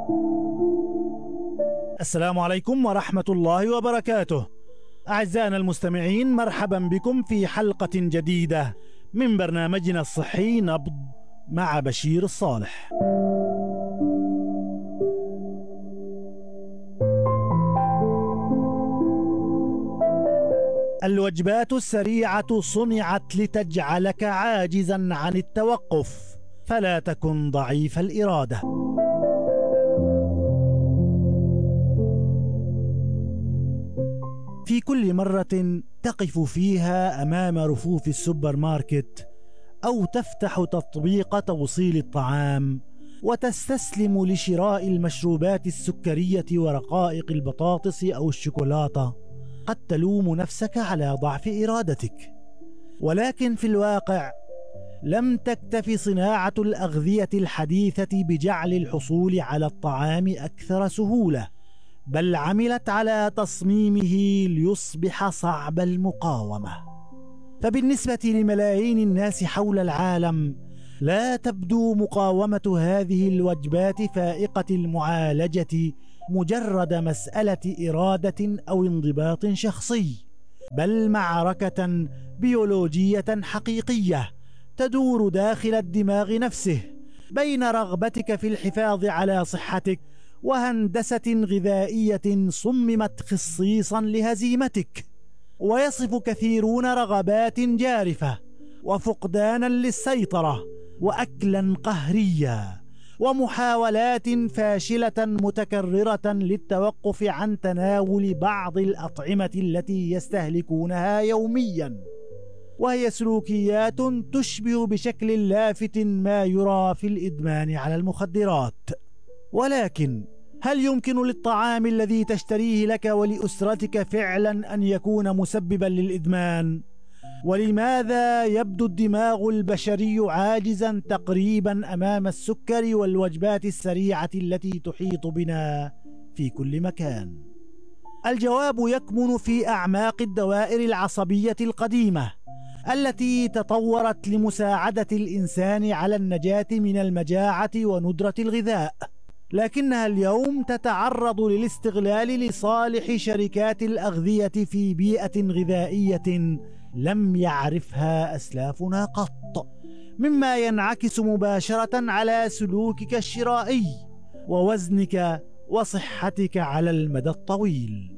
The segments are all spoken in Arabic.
السلام عليكم ورحمة الله وبركاته. أعزائنا المستمعين، مرحبا بكم في حلقة جديدة من برنامجنا الصحي نبض مع بشير الصالح. الوجبات السريعة صنعت لتجعلك عاجزا عن التوقف، فلا تكن ضعيف الإرادة. في كل مرة تقف فيها أمام رفوف السوبر ماركت أو تفتح تطبيق توصيل الطعام وتستسلم لشراء المشروبات السكرية ورقائق البطاطس أو الشوكولاتة، قد تلوم نفسك على ضعف إرادتك. ولكن في الواقع لم تكتف صناعة الأغذية الحديثة بجعل الحصول على الطعام أكثر سهولة، بل عملت على تصميمه ليصبح صعب المقاومة. فبالنسبة لملايين الناس حول العالم لا تبدو مقاومة هذه الوجبات فائقة المعالجة مجرد مسألة إرادة أو انضباط شخصي، بل معركة بيولوجية حقيقية تدور داخل الدماغ نفسه بين رغبتك في الحفاظ على صحتك وهندسة غذائية صممت خصيصا لهزيمتك. ويصف كثيرون رغبات جارفة وفقدانا للسيطرة وأكلا قهريا ومحاولات فاشلة متكررة للتوقف عن تناول بعض الأطعمة التي يستهلكونها يوميا، وهي سلوكيات تشبه بشكل لافت ما يرى في الإدمان على المخدرات. ولكن هل يمكن للطعام الذي تشتريه لك ولأسرتك فعلا أن يكون مسببا للإدمان؟ ولماذا يبدو الدماغ البشري عاجزا تقريبا أمام السكر والوجبات السريعة التي تحيط بنا في كل مكان؟ الجواب يكمن في أعماق الدوائر العصبية القديمة التي تطورت لمساعدة الإنسان على النجاة من المجاعة وندرة الغذاء، لكنها اليوم تتعرض للاستغلال لصالح شركات الأغذية في بيئة غذائية لم يعرفها أسلافنا قط، مما ينعكس مباشرة على سلوكك الشرائي ووزنك وصحتك على المدى الطويل.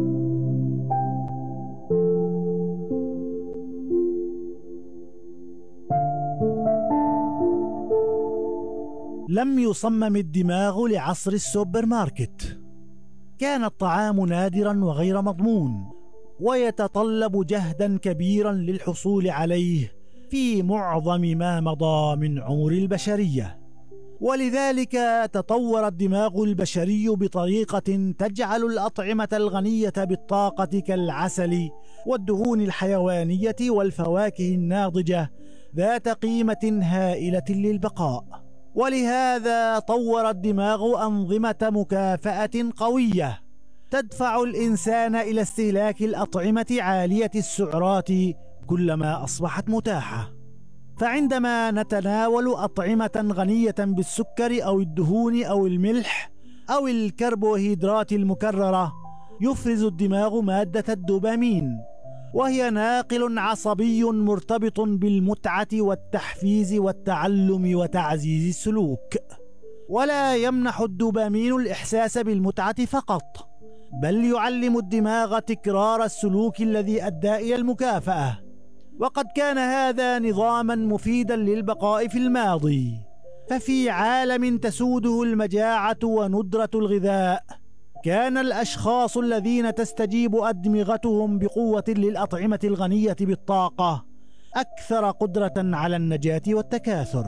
لم يصمم الدماغ لعصر السوبر ماركت. كان الطعام نادرا وغير مضمون ويتطلب جهدا كبيرا للحصول عليه في معظم ما مضى من عمر البشرية، ولذلك تطور الدماغ البشري بطريقة تجعل الأطعمة الغنية بالطاقة كالعسل والدهون الحيوانية والفواكه الناضجة ذات قيمة هائلة للبقاء. ولهذا طور الدماغ أنظمة مكافأة قوية تدفع الإنسان إلى استهلاك الأطعمة عالية السعرات كلما أصبحت متاحة. فعندما نتناول أطعمة غنية بالسكر أو الدهون أو الملح أو الكربوهيدرات المكررة، يفرز الدماغ مادة الدوبامين، وهي ناقل عصبي مرتبط بالمتعة والتحفيز والتعلم وتعزيز السلوك. ولا يمنح الدوبامين الإحساس بالمتعة فقط، بل يعلم الدماغ تكرار السلوك الذي أدى إلى المكافأة. وقد كان هذا نظاما مفيدا للبقاء في الماضي، ففي عالم تسوده المجاعة وندرة الغذاء كان الأشخاص الذين تستجيب أدمغتهم بقوة للأطعمة الغنية بالطاقة أكثر قدرة على النجاة والتكاثر.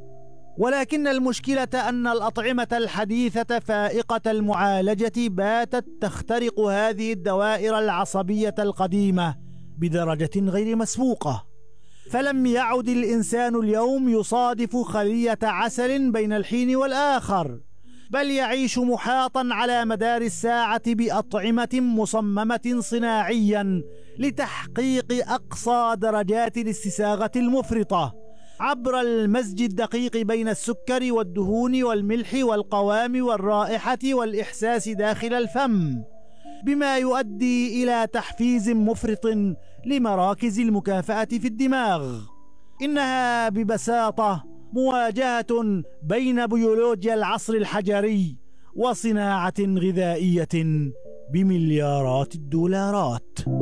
ولكن المشكلة أن الأطعمة الحديثة فائقة المعالجة باتت تخترق هذه الدوائر العصبية القديمة بدرجة غير مسبوقة. فلم يعد الإنسان اليوم يصادف خلية عسل بين الحين والآخر، بل يعيش محاطا على مدار الساعة بأطعمة مصممة صناعيا لتحقيق أقصى درجات الاستساغة المفرطة، عبر المزج الدقيق بين السكر والدهون والملح والقوام والرائحة والإحساس داخل الفم، بما يؤدي إلى تحفيز مفرط لمراكز المكافأة في الدماغ. إنها ببساطة مواجهة بين بيولوجيا العصر الحجري وصناعة غذائية بمليارات الدولارات.